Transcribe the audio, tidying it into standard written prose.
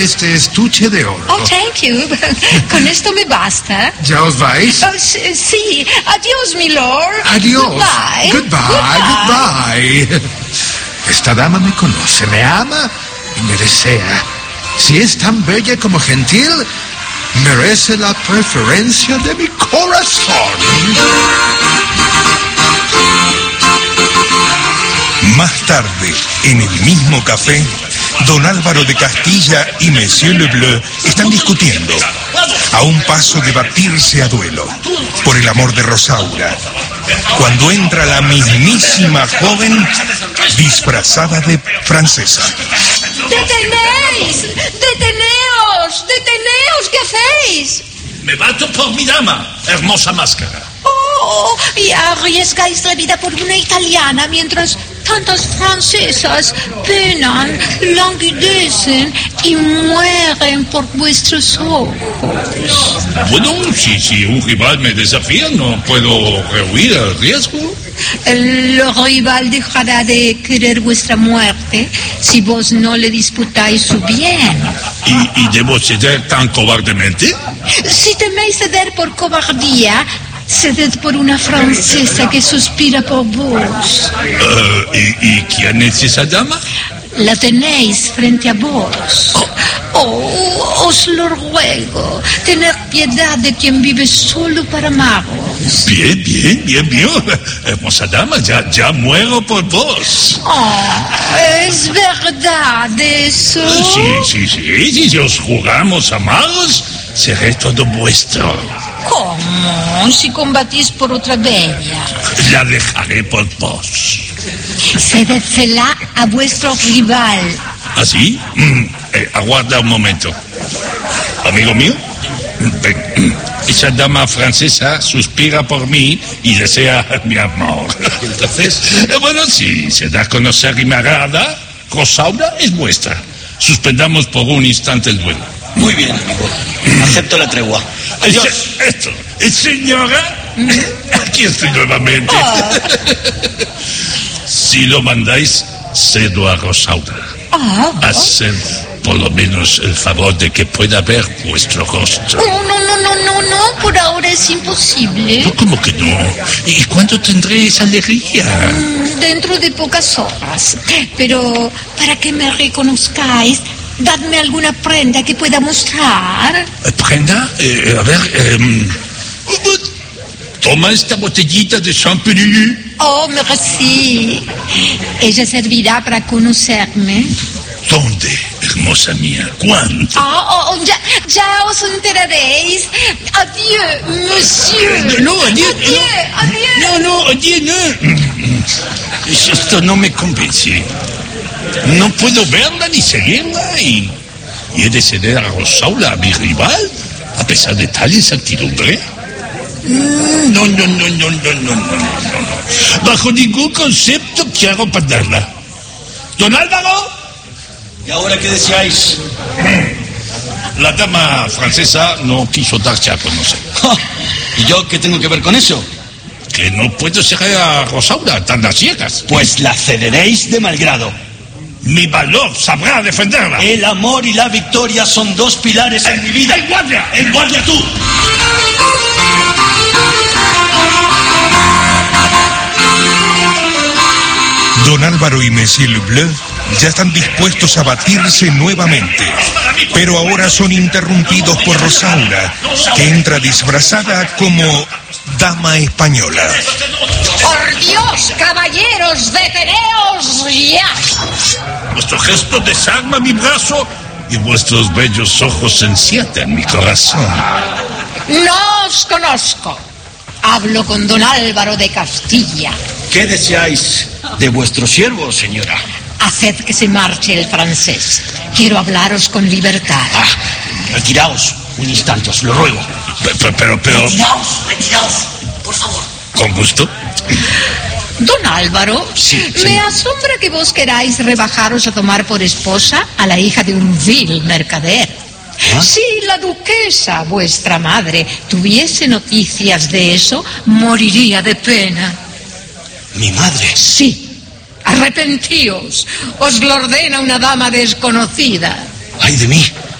este estuche de oro. Oh, thank you. Con esto me basta. ¿Ya os vais? Oh, sí. Adiós, mi lord. Adiós. Goodbye. Goodbye. Esta dama me conoce, me ama y me desea. Si es tan bella como gentil, merece la preferencia de mi corazón. Más tarde, en el mismo café, don Álvaro de Castilla y Monsieur Lebleu están discutiendo, a un paso de batirse a duelo, por el amor de Rosaura, cuando entra la mismísima joven disfrazada de francesa. ¡Detenéis! ¡Deteneos! ¡Deteneos! ¿Qué hacéis? Me bato por mi dama, hermosa máscara. Oh, y arriesgáis la vida por una italiana mientras tantas francesas penan, languidecen y mueren por vuestros ojos. Bueno, si un rival me desafía, no puedo rehuir el riesgo. El rival dejará de querer vuestra muerte si vos no le disputáis su bien. ¿Y debo ceder tan cobardemente? Si teméis ceder por cobardía, ceded por una francesa que suspira por vos. ¿Y quién es esa dama? La tenéis frente a vos. Oh, os lo ruego, tened piedad de quien vive solo para amaros. Bien. Hermosa dama, ya muero por vos. Oh, ¿es verdad eso? Sí, si os juramos amaros, seré todo vuestro. ¿Cómo? Si combatís por otra bella. La dejaré por vos. Cédedsela a vuestro rival. ¿Así? Aguarda un momento. Amigo mío, ven. Esa dama francesa suspira por mí y desea mi amor. Entonces, bueno, si se da a conocer y me agrada, Rosaura es vuestra. Suspendamos por un instante el duelo. Muy bien, amigo. Acepto la tregua. Adiós. Señora, aquí estoy nuevamente. Si lo mandáis, cedo a Rosaura. Haced por lo menos el favor de que pueda ver vuestro rostro. No, por ahora es imposible. ¿Cómo que no? ¿Y cuándo tendré esa alegría? Dentro de pocas horas. Pero para que me reconozcáis, dadme alguna prenda que pueda mostrar. ¿Prenda? A ver, toma esta botellita de Champigny. Oh, merci. Ella servirá para conocerme. ¿Dónde, hermosa mía? ¿Cuándo? Ya os enteraréis. Adiós, monsieur. No, adiós. No, adiós, no. Esto no me convence. No puedo verla ni seguirla y he de ceder a Rosaura, a mi rival, a pesar de tal incertidumbre. No. Bajo ningún concepto quiero perderla. ¡Don Álvaro! ¿Y ahora qué deseáis? La dama francesa no quiso darse a conocer. ¿Y yo qué tengo que ver con eso? Que no puedo seguir a Rosaura tan a ciegas. Pues la cederéis de mal grado. Mi valor sabrá defenderla. El amor y la victoria son dos pilares en mi vida. ¡En guardia tú! Don Álvaro y Monsieur Lebleu ya están dispuestos a batirse nuevamente, pero ahora son interrumpidos por Rosaura, que entra disfrazada como dama española. ¡Por Dios, caballeros, deteneos ya! Vuestro gesto desarma mi brazo y vuestros bellos ojos encienden mi corazón. No os conozco. Hablo con don Álvaro de Castilla. ¿Qué deseáis de vuestro siervo, señora? Haced que se marche el francés. Quiero hablaros con libertad. Retiraos un instante, os lo ruego. Pero... Retiraos, por favor. Con gusto. Don Álvaro, sí. Me asombra que vos queráis rebajaros a tomar por esposa a la hija de un vil mercader. Si la duquesa, vuestra madre, tuviese noticias de eso, moriría de pena. ¿Mi madre? Sí. Arrepentíos. Os lo ordena una dama desconocida. ¡Ay de mí!